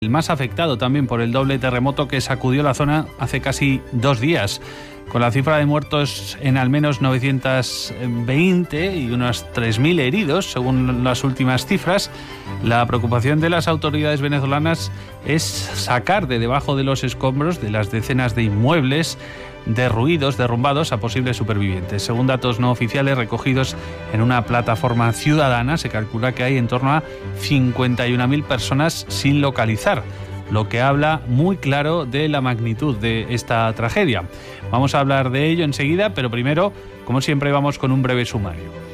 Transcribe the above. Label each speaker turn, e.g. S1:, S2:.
S1: El más afectado también por el doble terremoto que sacudió la zona hace casi 2 días, con la cifra de muertos en al menos 920 y unos 3.000 heridos, según las últimas cifras. La preocupación de las autoridades venezolanas es sacar de debajo de los escombros de las decenas de inmuebles derruidos, derrumbados a posibles supervivientes. Según datos no oficiales recogidos en una plataforma ciudadana, se calcula que hay en torno a 51.000 personas sin localizar, lo que habla muy claro de la magnitud de esta tragedia. Vamos a hablar de ello enseguida, pero primero, como siempre, vamos con un breve sumario.